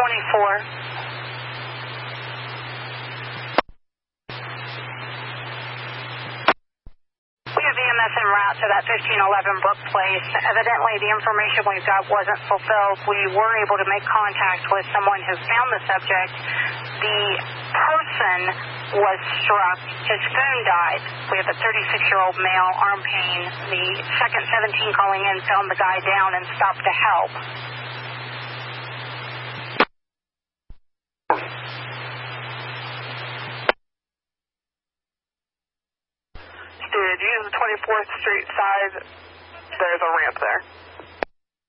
We have EMS en route to that 1511 Brook Place. Evidently, the information we've got wasn't fulfilled. We were able to make contact with someone who found the subject. The person was struck. His phone died. We have a 36-year-old male, arm pain. The second 17 calling in found the guy down and stopped to help. Did use the 24th Street side. There's a ramp there.